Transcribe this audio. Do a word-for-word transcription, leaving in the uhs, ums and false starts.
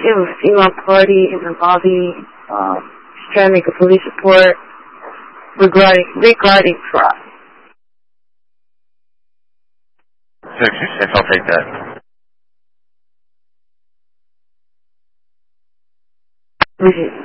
have a female party in the lobby. Um, she's trying to make a police report regarding regarding fraud. six two six, I'll take that. Appreciate it.